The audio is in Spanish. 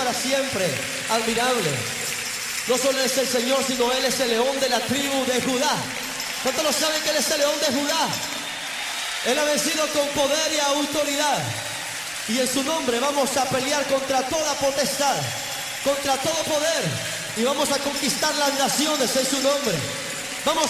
para siempre. Admirable. No solo es el Señor, sino Él es el león de la tribu de Judá. ¿Cuántos lo saben que Él es el león de Judá? Él ha vencido con poder y autoridad. Y en su nombre vamos a pelear contra toda potestad, contra todo poder. Y vamos a conquistar las naciones en su nombre.